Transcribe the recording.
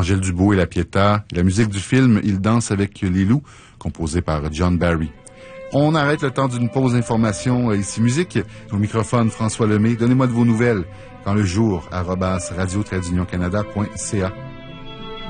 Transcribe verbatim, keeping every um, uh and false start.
Angèle Dubois et la Pietà. La musique du film « Il danse avec les loups », composée par John Barry. On arrête le temps d'une pause d'information. Ici Musique. Au microphone, François Lemay. Donnez-moi de vos nouvelles. Quand le jour, arobase radio-canada point c a.